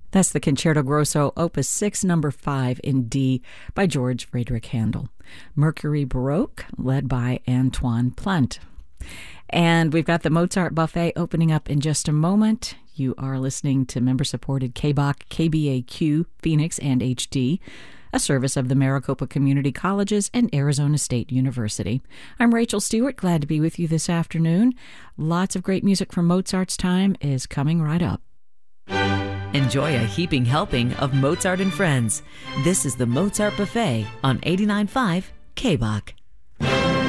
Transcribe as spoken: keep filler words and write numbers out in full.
That's the Concerto Grosso, Opus six, number five in D by George Friedrich Handel. Mercury Baroque, led by Antoine Plant. And we've got the Mozart Buffet opening up in just a moment. You are listening to member-supported K B O C, K B A Q, Phoenix, and H D, a service of the Maricopa Community Colleges and Arizona State University. I'm Rachel Stewart, glad to be with you this afternoon. Lots of great music from Mozart's time is coming right up. Enjoy a heaping helping of Mozart and Friends. This is the Mozart Buffet on eighty-nine point five K B O C.